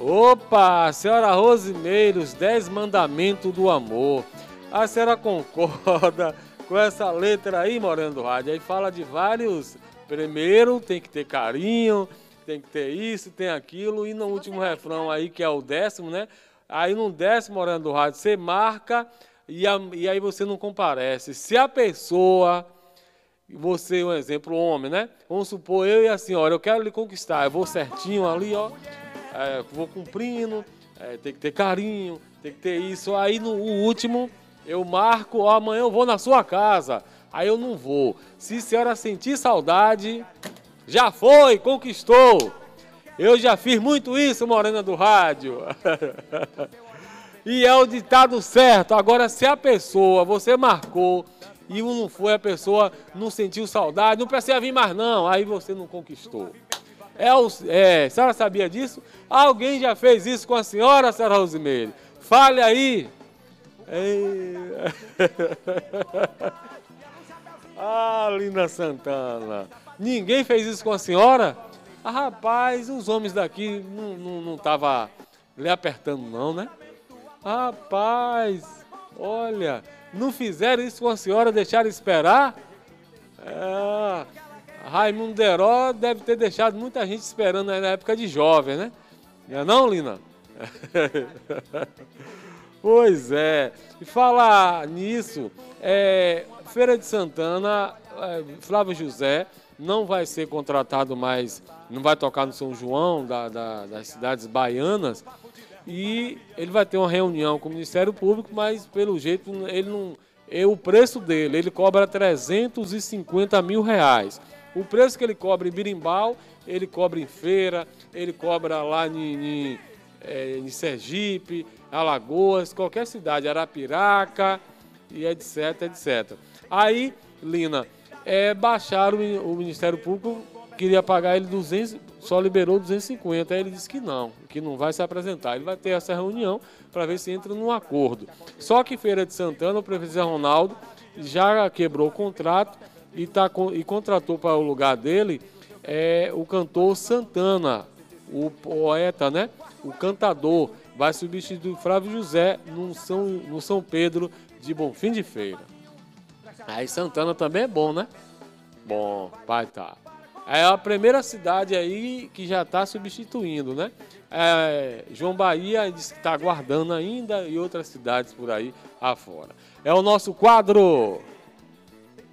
Opa, senhora Rosimeire, os 10 mandamentos do amor. A senhora concorda com essa letra aí, Moreno do Rádio? Aí fala de vários. Primeiro tem que ter carinho, tem que ter isso, tem aquilo. E no último refrão aí, que é o 10º, né? Aí no 10º, Moreno do Rádio, você marca e aí você não comparece. Se a pessoa... Você, um exemplo, homem, né? Vamos supor, eu e a senhora, eu quero lhe conquistar. Eu vou certinho ali, ó. Vou cumprindo, tem que ter carinho, tem que ter isso. Aí no último, eu marco, ó, amanhã eu vou na sua casa. Aí eu não vou. Se a senhora sentir saudade, já foi, conquistou. Eu já fiz muito isso, Morena do Rádio. E é o ditado certo. Agora, se a pessoa, você marcou e não foi, a pessoa não sentiu saudade, não precisa vir mais não, aí você não conquistou. A senhora sabia disso? Alguém já fez isso com a senhora Rosimeire? Fale aí. Ah, Lina Santana. Ninguém fez isso com a senhora? Ah, rapaz, os homens daqui não estavam lhe apertando não, né? Rapaz, olha, não fizeram isso com a senhora, deixaram esperar? Raimundo Deró deve ter deixado muita gente esperando na época de jovem, né? Não é não, Lina? Pois é. E falar nisso, Feira de Santana, Flávio José não vai ser contratado mais, não vai tocar no São João, das cidades baianas, e ele vai ter uma reunião com o Ministério Público, mas pelo jeito ele não... o preço dele, ele cobra R$350 mil. O preço que ele cobra em Birimbau, ele cobra em Feira, ele cobra lá em Sergipe, Alagoas, qualquer cidade, Arapiraca, e etc, etc. Aí, Lina, baixaram o Ministério Público, queria pagar ele 200, só liberou 250. Aí ele disse que não vai se apresentar. Ele vai ter essa reunião para ver se entra num acordo. Só que Feira de Santana, o prefeito Zé Ronaldo já quebrou o contrato e contratou para o lugar dele o cantor Santana, o poeta, né? O cantador. Vai substituir Flávio José no São Pedro de Bonfim de Feira. Aí Santana também é bom, né? Bom, vai tá. É a primeira cidade aí que já está substituindo, né? João Bahia diz que está aguardando ainda e outras cidades por aí afora. É o nosso quadro.